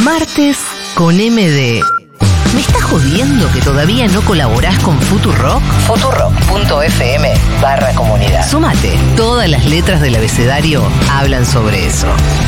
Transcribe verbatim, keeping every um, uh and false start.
Martes con M D. ¿Me estás jodiendo que todavía no colaborás con Futurock? Futurock.fm barra comunidad. Sumate. Todas las letras del abecedario hablan sobre eso.